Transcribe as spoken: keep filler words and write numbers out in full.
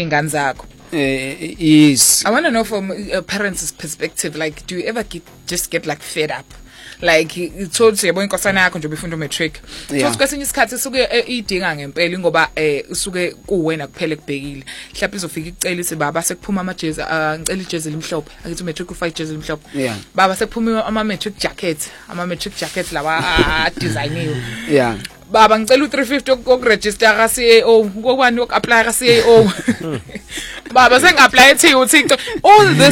ingane zakho. Uh, yes. I want to know from a parent's perspective, like, do you ever get just get like fed up? Like ithothi yabo inkosana yakho nje befunda matric. Futhi kwesinye isikhathi usuke idinga ngempela ngoba eh usuke kuwena kuphele kubhekile. Mhlawumbe izofika icela isi baba sekuphuma amajezi ngicela ijezi elimhlophe. Akithi matric ufa ijezi elimhlophe. Baba sekuphuma ama matric jacket, ama matric jacket lawa designiwe. Yeah. Baba ngicela u three fifty okuregister ka C A O ukubani okapply ka C A O. Baba sengapply ethi uTikTok. All this